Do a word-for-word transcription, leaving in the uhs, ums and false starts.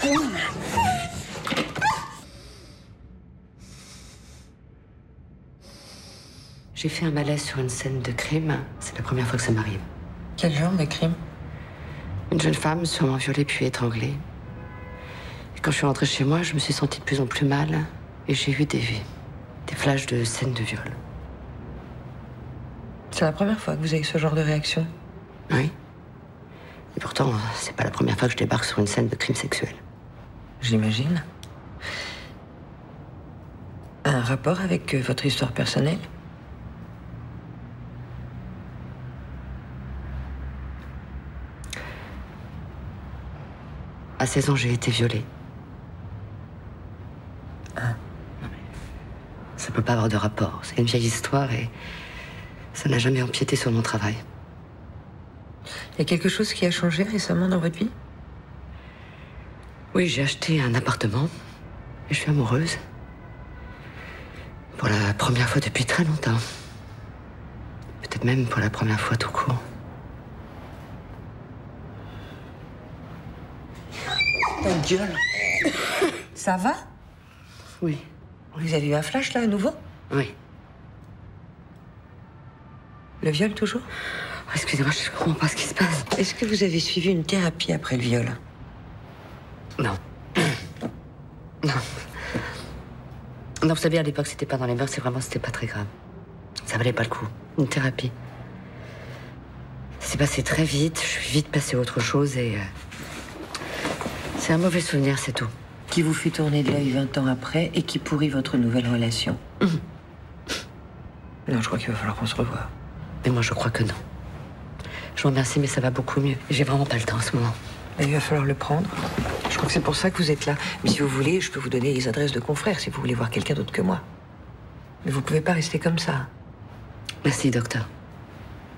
J'ai fait un malaise sur une scène de crime. C'est la première fois que ça m'arrive. Quel genre de crime? Une jeune femme sûrement violée puis étranglée. Et quand je suis rentrée chez moi, je me suis sentie de plus en plus mal. Et j'ai eu des, des flashs de scènes de viol. C'est la première fois que vous avez ce genre de réaction? Oui. Et pourtant, c'est pas la première fois que je débarque sur une scène de crime sexuel. J'imagine. Un rapport avec euh, votre histoire personnelle? À seize ans, j'ai été violée. Ah. Non, mais ça peut pas avoir de rapport. C'est une vieille histoire et ça n'a jamais empiété sur mon travail. Il y a quelque chose qui a changé récemment dans votre vie? Oui, j'ai acheté un appartement et je suis amoureuse. Pour la première fois depuis très longtemps. Peut-être même pour la première fois tout court. Ta gueule. Ça va? Oui. Vous avez eu un flash là à nouveau? Oui. Le viol toujours? Oh, excusez-moi, je comprends pas ce qui se passe. Est-ce que vous avez suivi une thérapie après le viol? Non. Non. Non, vous savez, à l'époque, c'était pas dans les mœurs, c'est vraiment, c'était pas très grave. Ça valait pas le coup. Une thérapie. C'est passé très vite, je suis vite passée à autre chose et... Euh... C'est un mauvais souvenir, c'est tout. Qui vous fait tourner de l'œil vingt ans après et qui pourrit votre nouvelle relation? Mmh. Non, je crois qu'il va falloir qu'on se revoie. Mais moi, je crois que non. Je vous remercie, mais ça va beaucoup mieux. J'ai vraiment pas le temps en ce moment. Mais il va falloir le prendre. Je crois que c'est pour ça que vous êtes là. Mais si vous voulez, je peux vous donner les adresses de confrères si vous voulez voir quelqu'un d'autre que moi. Mais vous pouvez pas rester comme ça. Merci, docteur.